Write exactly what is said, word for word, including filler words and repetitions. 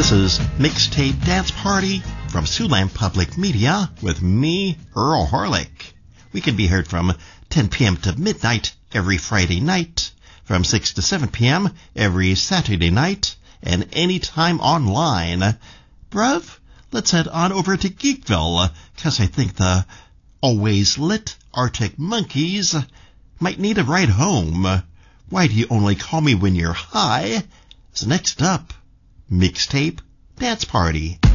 This is Mixtape Dance Party from Siouxland Public Media with me, Earl Horlick. We can be heard from ten p.m. to midnight every Friday night, from six to seven p.m. every Saturday night, and anytime online. Bruv, let's head on over to Geekville, cause I think the always lit Arctic Monkeys might need a ride home. Why do you only call me when you're high? So next up, Mixtape Dance Party.